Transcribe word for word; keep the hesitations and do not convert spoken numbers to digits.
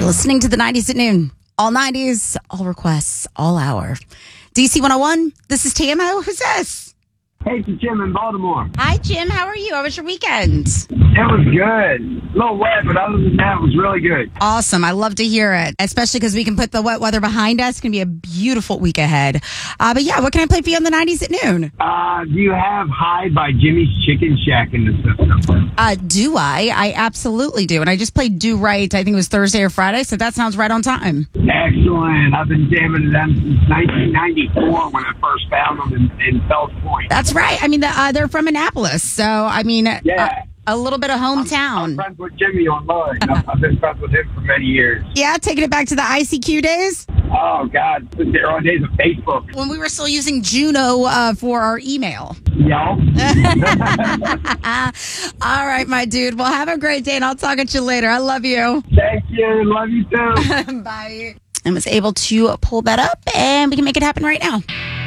listening to the nineties at noon. All nineties, all requests, all hour. D C one oh one, this is T M O. Who's this? Hey, it's Jim in Baltimore. Hi, Jim. How are you? How was your weekend? It was good. A little wet, but other than that, it was really good. Awesome. I love to hear it, especially because we can put the wet weather behind us. It's going to be a beautiful week ahead. Uh, but yeah, what can I play for you on the nineties at noon? Uh, do you have High by Jimmy's Chicken Shack in the system? Uh, do I? I absolutely do. And I just played Do Right. I think it was Thursday or Friday, so that sounds right on time. Excellent. I've been jamming to them since nineteen ninety-four when I first found them in, in Fells Point. That's right. I mean, the, uh, they're from Annapolis, so I mean, yeah. uh, a little bit of hometown. I'm, I'm friends with Jimmy online. I've, I've been friends with him for many years. Yeah, taking it back to the I C Q days. Oh, God. There are days of Facebook. When we were still using Juno uh, for our email. Yeah. All right, my dude. Well, have a great day, and I'll talk at you later. I love you. Thank you. Love you, too. Bye. I was able to pull that up, and we can make it happen right now.